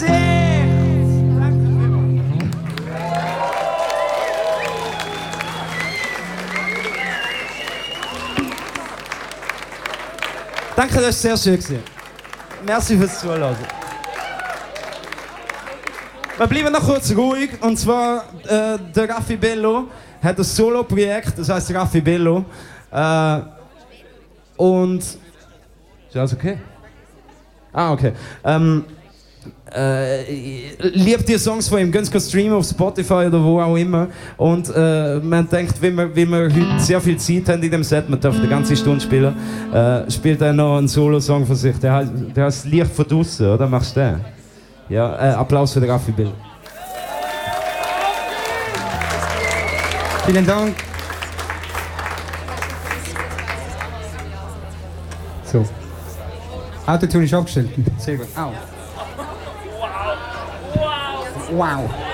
Gesicht! Danke vielmals. Danke, das war sehr schön gewesen. Merci fürs Zuhören. Wir bleiben noch kurz ruhig, und zwar der Raffi Bello hat ein Solo-Projekt, das heisst Raffi Bello. Und... Ist alles okay? Ah, okay. Liebt die Songs von ihm, könnt ihr streamen auf Spotify oder wo auch immer. Und man denkt, wie wir heute sehr viel Zeit haben in dem Set, man darf die ganze Stunde spielen, spielt er noch einen Solo-Song von sich, der heißt Licht von draussen, oder? Machst du den? Ja, Applaus für den Raffi Bello. Vielen Dank. So. Autotune ist abgestellt. Sehr gut. Au. Wow.